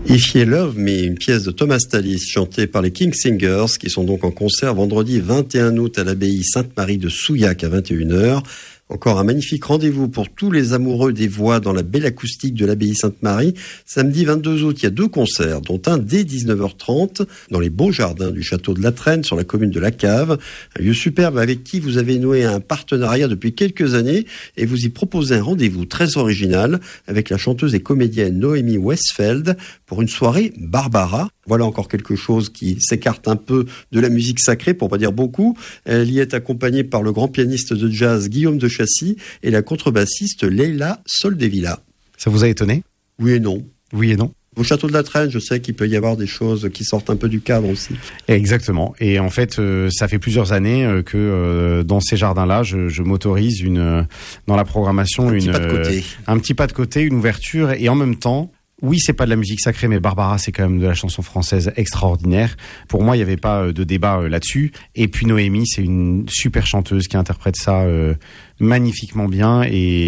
If You Love Me, une pièce de Thomas Tallis chantée par les King Singers qui sont donc en concert vendredi 21 août à l'abbaye Sainte-Marie de Souillac à 21h. Encore un magnifique rendez-vous pour tous les amoureux des voix dans la belle acoustique de l'abbaye Sainte-Marie. Samedi 22 août, il y a 2 concerts, dont un dès 19h30 dans les beaux jardins du château de la Traîne sur la commune de la Cave. Un lieu superbe avec qui vous avez noué un partenariat depuis quelques années et vous y proposez un rendez-vous très original avec la chanteuse et comédienne Noémie Westfeld pour une soirée Barbara. Voilà encore quelque chose qui s'écarte un peu de la musique sacrée, pour pas dire beaucoup. Elle y est accompagnée par le grand pianiste de jazz Guillaume de Chassis et la contrebassiste Leila Soldevilla. Ça vous a étonné ? Oui et non. Oui et non. Au château de la Traîne, je sais qu'il peut y avoir des choses qui sortent un peu du cadre aussi. Exactement. Et en fait, ça fait plusieurs années que dans ces jardins-là, je m'autorise dans la programmation un petit pas de côté, une ouverture, et en même temps. Oui, c'est pas de la musique sacrée, mais Barbara, c'est quand même de la chanson française extraordinaire. Pour moi, il n'y avait pas de débat là-dessus. Et puis Noémie, c'est une super chanteuse qui interprète ça magnifiquement bien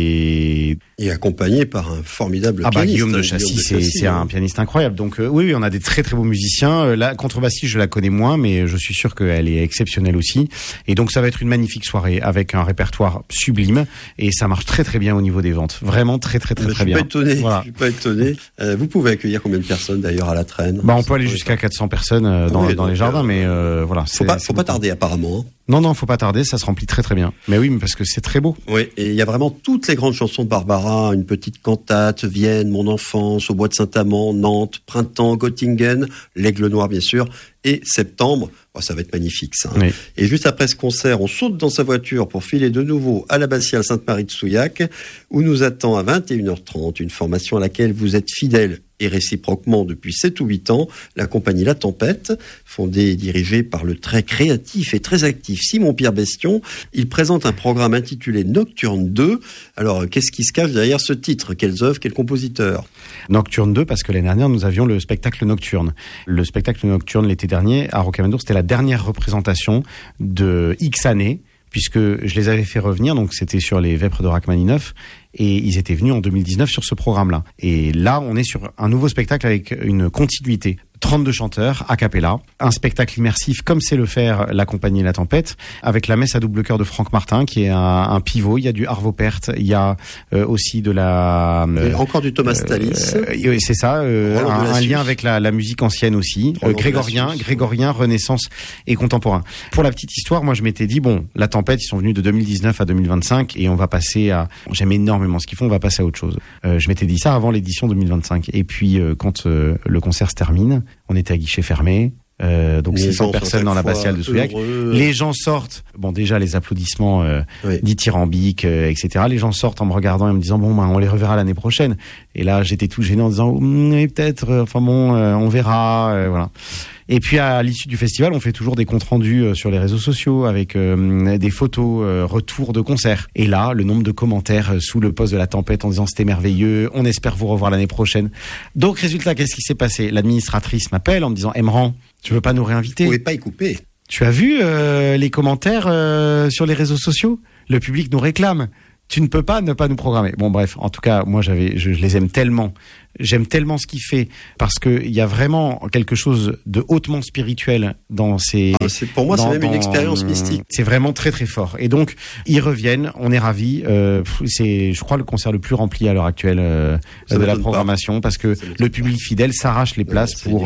et accompagnée par un formidable pianiste. Guillaume de Chassis, c'est un pianiste incroyable. Donc oui, on a des très très beaux musiciens. La contrebassiste, je la connais moins, mais je suis sûr qu'elle est exceptionnelle aussi. Et donc ça va être une magnifique soirée avec un répertoire sublime et ça marche très très bien au niveau des ventes. Vraiment très très très très bien. Je suis pas étonné. Vous pouvez accueillir combien de personnes d'ailleurs à la Traîne ? On peut aller jusqu'à 400 personnes dans les jardins, mais voilà. Faut pas tarder apparemment. Non, faut pas tarder, ça se remplit très très bien. Mais oui, parce que c'est très beau. Oui, et il y a vraiment toutes les grandes chansons de Barbara, une petite cantate, Vienne, Mon enfance, au bois de Saint-Amand, Nantes, Printemps, Göttingen, l'Aigle Noir bien sûr, et Septembre. Ça va être magnifique ça. Oui. Et juste après ce concert, on saute dans sa voiture pour filer de nouveau à l'abbatiale Sainte-Marie de Souillac, où nous attend à 21h30 une formation à laquelle vous êtes fidèles et réciproquement depuis 7 ou 8 ans, la compagnie La Tempête, fondée et dirigée par le très créatif et très actif Simon-Pierre Bestion. Il présente un programme intitulé Nocturne 2. Alors, qu'est-ce qui se cache derrière ce titre ? Quelles œuvres, quels compositeurs ? Nocturne 2, parce que l'année dernière, nous avions le spectacle Nocturne. Le spectacle Nocturne, l'été dernier, à Rocamadour, c'était la dernière représentation de X années, puisque je les avais fait revenir, donc c'était sur les Vêpres de Rachmaninoff, et ils étaient venus en 2019 sur ce programme-là. Et là, on est sur un nouveau spectacle avec une continuité. 32 chanteurs, a cappella, un spectacle immersif comme sait le faire la compagnie La Tempête, avec la messe à double chœur de Franck Martin, qui est un pivot. Il y a du Arvo Pärt, il y a aussi de la... encore du Thomas Tallis. C'est ça, un lien avec la musique ancienne aussi, grégorien, Renaissance et contemporain. Pour la petite histoire, moi je m'étais dit, La Tempête, ils sont venus de 2019 à 2025 et on va passer à... J'aime énormément ce qu'ils font, on va passer à autre chose. Je m'étais dit ça avant l'édition 2025. Et puis quand le concert se termine, on était à guichet fermé, donc 600 personnes dans l'abbatiale de Souillac. Les gens sortent, déjà les applaudissements dithyrambiques, etc. Les gens sortent en me regardant et me disant on les reverra l'année prochaine. Et là j'étais tout gêné en disant peut-être, on verra, voilà. Et puis à l'issue du festival, on fait toujours des comptes rendus sur les réseaux sociaux avec des photos, retours de concerts. Et là, le nombre de commentaires sous le post de La Tempête en disant c'était merveilleux, on espère vous revoir l'année prochaine. Donc résultat, qu'est-ce qui s'est passé ? L'administratrice m'appelle en me disant Emran, tu veux pas nous réinviter ? Vous pouvez pas y couper. Tu as vu les commentaires sur les réseaux sociaux ? Le public nous réclame. Tu ne peux pas ne pas nous programmer. Bref, en tout cas, moi je les aime tellement. J'aime tellement ce qu'il fait parce que il y a vraiment quelque chose de hautement spirituel dans ces. Pour moi, c'est même une expérience mystique. C'est vraiment très très fort. Et donc ils reviennent, on est ravis. C'est, je crois, le concert le plus rempli à l'heure actuelle de la programmation parce que le public fidèle s'arrache les places pour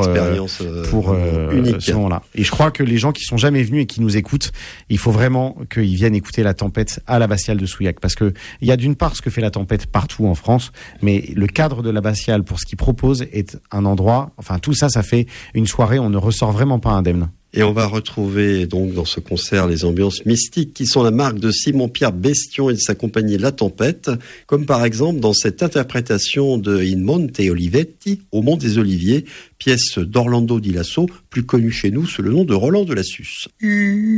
ce moment-là. Et je crois que les gens qui sont jamais venus et qui nous écoutent, il faut vraiment qu'ils viennent écouter La Tempête à l'abbatiale de Souillac parce que il y a d'une part ce que fait La Tempête partout en France, mais le cadre de l'abbatiale pour ce qu'il propose est un endroit, tout ça fait une soirée, on ne ressort vraiment pas indemne. Et on va retrouver donc dans ce concert les ambiances mystiques qui sont la marque de Simon-Pierre Bestion et de sa compagnie La Tempête, comme par exemple dans cette interprétation de In Monte Olivetti, au Mont des Oliviers, pièce d'Orlando Di Lasso, plus connu chez nous sous le nom de Roland de Lassus.